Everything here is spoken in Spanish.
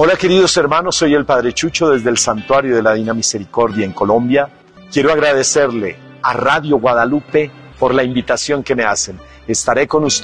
Hola queridos hermanos, soy el Padre Chucho desde el Santuario de la Divina Misericordia en Colombia. Quiero agradecerle a Radio Guadalupe por la invitación que me hacen. Estaré con ustedes